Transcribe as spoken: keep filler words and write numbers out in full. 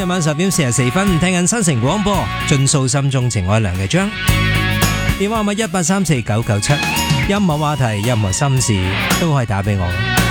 日晚十點四十四分，聽緊新城廣播，盡訴心中情愛梁嘅章。電話號碼一八三四九九七，任何話題、任何心事都可以打俾我。